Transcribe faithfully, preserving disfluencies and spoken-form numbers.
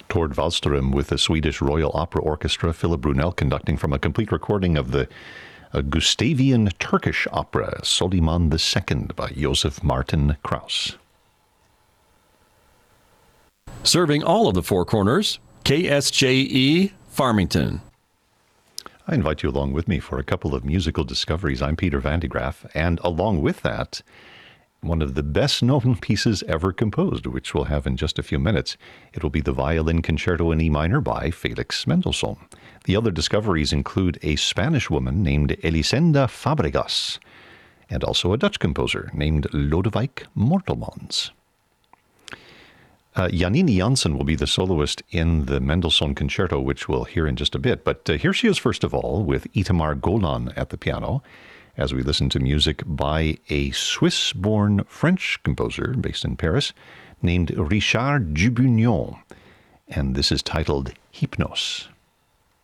Tord Wallström with the Swedish Royal Opera Orchestra, Philip Brunel conducting from a complete recording of the uh, Gustavian Turkish opera, Soliman the Second by Joseph Martin Krauss. Serving all of the Four Corners, K S J E, Farmington. I invite you along with me for a couple of musical discoveries. I'm Peter Van de Graaff, and along with that, one of the best-known pieces ever composed, which we'll have in just a few minutes. It will be the Violin Concerto in E minor by Felix Mendelssohn. The other discoveries include a Spanish woman named Elisenda Fabregas, and also a Dutch composer named Lodewijk Mortelmans. Uh, Janine Jansen will be the soloist in the Mendelssohn Concerto, which we'll hear in just a bit. But uh, here she is, first of all, with Itamar Golan at the piano, as we listen to music by a Swiss-born French composer based in Paris named Richard Dubugnon. And this is titled Hypnos.